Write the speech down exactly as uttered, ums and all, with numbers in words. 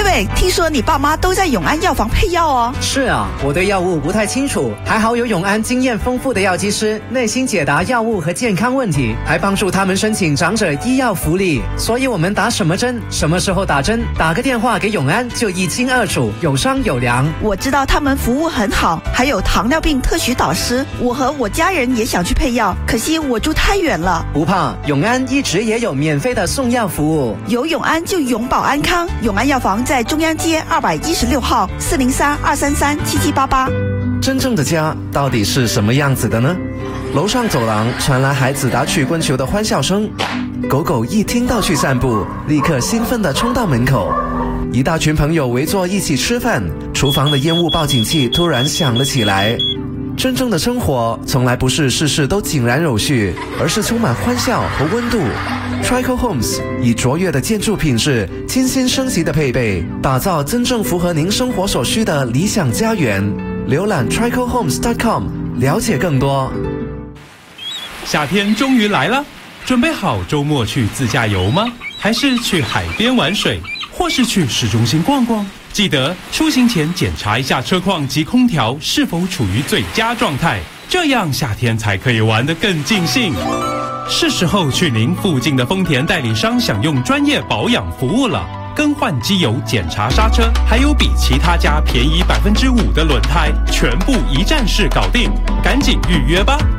对，听说你爸妈都在永安药房配药哦。 是啊，我对药物不太清楚，还好有永安经验丰富的药剂师，耐心解答药物和健康问题，还帮助他们申请长者医药福利。所以我们打什么针，什么时候打针，打个电话给永安就一清二楚，有商有量。 我知道他们服务很好，还有糖尿病特许导师。我和我家人也想去配药，可惜我住太远了。 不怕，永安一直也有免费的送药服务。 有永安就永保安康。永安药房在中央街二百一十六号，四零三二三三七七八八。 真正的家到底是什么样子的呢？楼上走廊传来孩子打曲棍球的欢笑声，狗狗一听到去散步，立刻兴奋地冲到门口。一大群朋友围坐一起吃饭，厨房的烟雾报警器突然响了起来。真正的生活从来不是事事都井然有序，而是充满欢笑和温度。Trico Homes 以卓越的建筑品质、精心升级的配备，打造真正符合您生活所需的理想家园。浏览 trico homes dot com 了解更多。 夏天终于来了，准备好周末去自驾游吗？还是去海边玩水，或是去市中心逛逛？记得出行前检查一下车况及空调是否处于最佳状态，这样夏天才可以玩得更尽兴。是时候去您附近的丰田代理商享用专业保养服务了，更换机油、检查刹车，还有比其他家便宜百分之五的轮胎，全部一站式搞定，赶紧预约吧。